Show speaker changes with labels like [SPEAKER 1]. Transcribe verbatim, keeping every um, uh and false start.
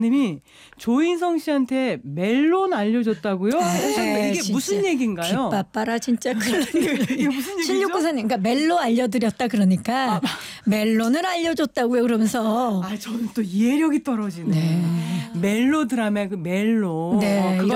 [SPEAKER 1] 님이 조인성 씨한테 멜론 알려줬다고요?
[SPEAKER 2] 네,
[SPEAKER 1] 이게
[SPEAKER 2] 진짜.
[SPEAKER 1] 무슨 얘기인가요?
[SPEAKER 2] 귓바빠라 진짜 큰일
[SPEAKER 1] 이게 무슨 얘기죠?
[SPEAKER 2] 칠육구사님 그러니까 멜로 알려드렸다 그러니까
[SPEAKER 1] 아,
[SPEAKER 2] 멜론을 알려줬다고요 그러면서
[SPEAKER 1] 아, 저는 또 이해력이 떨어지네.
[SPEAKER 2] 네.
[SPEAKER 1] 멜로 드라마의 그 멜로.
[SPEAKER 2] 네,
[SPEAKER 1] 어, 그거